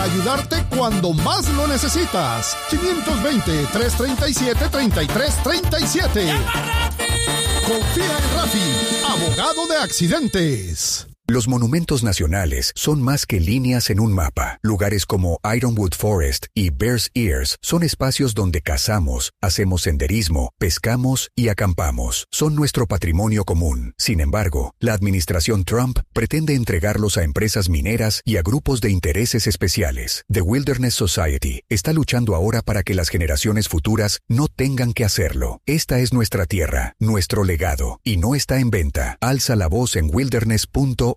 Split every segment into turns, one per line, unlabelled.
Ayudarte cuando más lo necesitas. 520-337-3337. Confía en Rafi, abogado de accidentes.
Los monumentos nacionales son más que líneas en un mapa. Lugares como Ironwood Forest y Bears Ears son espacios donde cazamos, hacemos senderismo, pescamos y acampamos. Son nuestro patrimonio común. Sin embargo, la administración Trump pretende entregarlos a empresas mineras y a grupos de intereses especiales. The Wilderness Society está luchando ahora para que las generaciones futuras no tengan que hacerlo. Esta es nuestra tierra, nuestro legado, y no está en venta. Alza la voz en wilderness.org.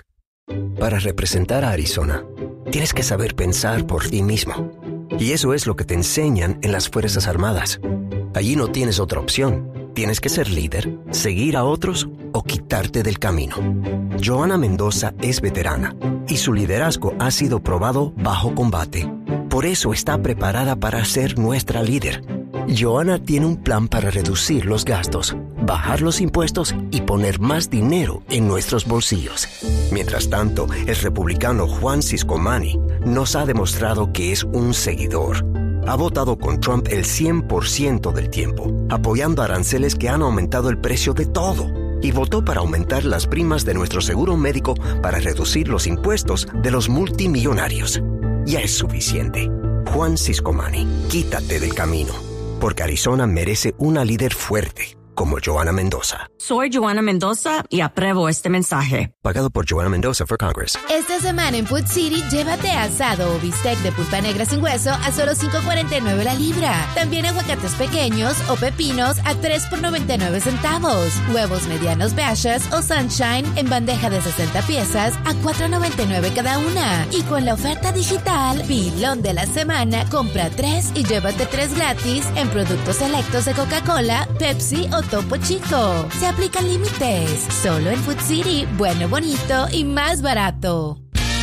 Para representar a Arizona, tienes que saber pensar por ti mismo. Y eso es lo que te enseñan en las Fuerzas Armadas. Allí no tienes otra opción. Tienes que ser líder, seguir a otros o quitarte del camino. Johanna Mendoza es veterana y su liderazgo ha sido probado bajo combate. Por eso está preparada para ser nuestra líder. Johanna tiene un plan para reducir los gastos, bajar los impuestos y poner más dinero en nuestros bolsillos. Mientras tanto, el republicano Juan Ciscomani nos ha demostrado que es un seguidor. Ha votado con Trump el 100% del tiempo, apoyando aranceles que han aumentado el precio de todo. Y votó para aumentar las primas de nuestro seguro médico para reducir los impuestos de los multimillonarios. Ya es suficiente. Juan Ciscomani, quítate del camino. Porque Arizona merece una líder fuerte, como Johanna Mendoza.
Soy Johanna Mendoza y apruebo este mensaje.
Pagado por Johanna Mendoza for Congress.
Esta semana en Food City, llévate asado o bistec de pulpa negra sin hueso a solo $5.49 la libra. También aguacates pequeños o pepinos a $3 por 99 centavos. Huevos medianos Bashas o Sunshine en bandeja de 60 piezas a $4.99 cada una. Y con la oferta digital, pilón de la semana, compra 3 y llévate 3 gratis en productos selectos de Coca-Cola, Pepsi o Topo Chico. Se aplican límites. Solo en Food City, bueno, bonito y más barato.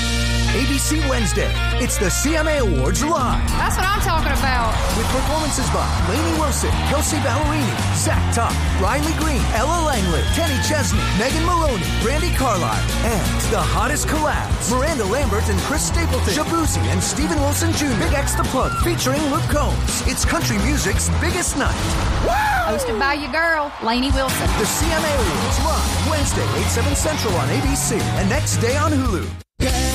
ABC Wednesday. It's the CMA Awards live.
That's what I'm talking about.
With performances by Lainey Wilson, Kelsey Ballerini, Zach Top, Riley Green, Ella Langley, Kenny Chesney, Megan Maroney, Brandi Carlile, and the hottest collabs, Miranda Lambert and Chris Stapleton, Shabuzi and Stephen Wilson Jr., Big X The Plug, featuring Luke Combs. It's country music's biggest night. Woo!
Hosted by your girl, Lainey Wilson.
The CMA Awards live Wednesday, 8/7 Central on ABC, and next day on Hulu.